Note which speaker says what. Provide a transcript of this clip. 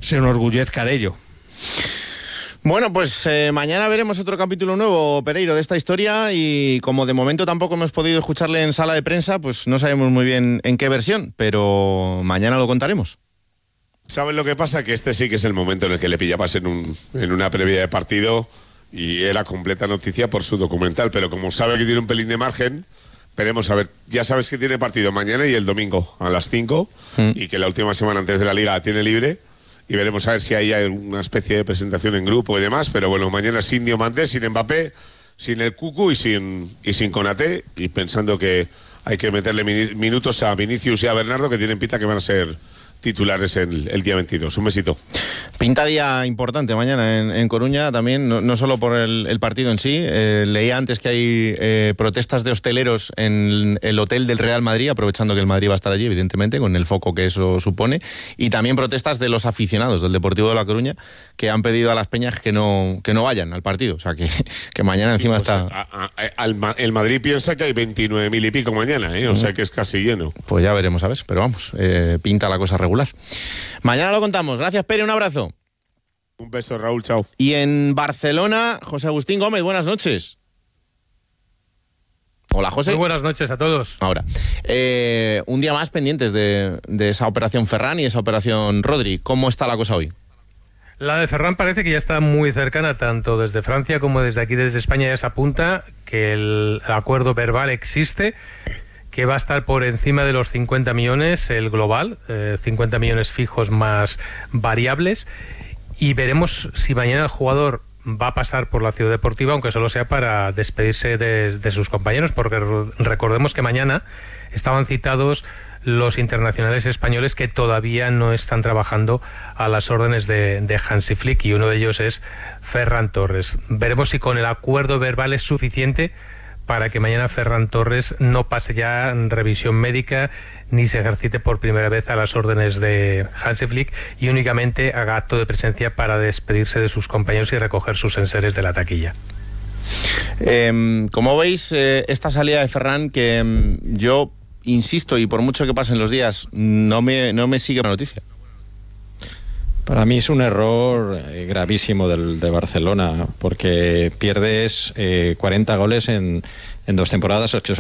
Speaker 1: se enorgullezca de ello.
Speaker 2: Bueno, pues mañana veremos otro capítulo nuevo, Pereiro, de esta historia, y como de momento tampoco hemos podido escucharle en sala de prensa, pues no sabemos muy bien en qué versión, pero mañana lo contaremos.
Speaker 3: ¿Saben lo que pasa? Que este sí que es el momento en el que le pillabas en una previa de partido y era completa noticia por su documental, pero como sabe que tiene un pelín de margen, veremos a ver. Ya sabes que tiene partido mañana y el domingo a las 5 y que la última semana antes de la Liga la tiene libre. Y veremos a ver si hay alguna especie de presentación en grupo y demás. Pero bueno, mañana sin Diomandé, sin Mbappé, sin el Cucu y sin Konaté. Y pensando que hay que meterle minutos a Vinicius y a Bernardo, que tienen pinta que van a ser titulares el día 22. Un besito.
Speaker 2: Pinta día importante mañana en Coruña también, no solo por el partido en sí. Leía antes que hay protestas de hosteleros en el hotel del Real Madrid, aprovechando que el Madrid va a estar allí, evidentemente, con el foco que eso supone. Y también protestas de los aficionados del Deportivo de La Coruña, que han pedido a las peñas que no vayan al partido. O sea, que mañana encima
Speaker 3: pues
Speaker 2: está...
Speaker 3: El Madrid piensa que hay 29.000 y pico mañana, o sea que es casi lleno.
Speaker 2: Pues ya veremos, a ver, pero vamos, pinta la cosa regular. Mañana lo contamos. Gracias, Pere, un abrazo.
Speaker 3: Un beso, Raúl, chao.
Speaker 2: Y en Barcelona, José Agustín Gómez, buenas noches. Hola, José.
Speaker 4: Muy buenas noches a todos.
Speaker 2: Ahora, un día más pendientes de esa operación Ferran y esa operación Rodri. ¿Cómo está la cosa hoy?
Speaker 4: La de Ferran parece que ya está muy cercana, tanto desde Francia como desde aquí, desde España, ya se apunta que el acuerdo verbal existe, que va a estar por encima de los 50 millones el global, 50 millones fijos más variables, y veremos si mañana el jugador va a pasar por la Ciudad Deportiva, aunque solo sea para despedirse de sus compañeros, porque recordemos que mañana estaban citados los internacionales españoles que todavía no están trabajando a las órdenes de Hansi Flick, y uno de ellos es Ferran Torres. Veremos si con el acuerdo verbal es suficiente para que mañana Ferran Torres no pase ya revisión médica ni se ejercite por primera vez a las órdenes de Hansi Flick y únicamente haga acto de presencia para despedirse de sus compañeros y recoger sus enseres de la taquilla.
Speaker 2: Como veis, esta salida de Ferran, que yo insisto, y por mucho que pasen los días, no me sigue la noticia.
Speaker 5: Para mí es un error gravísimo de Barcelona, porque pierdes 40 goles en 2 temporadas, que son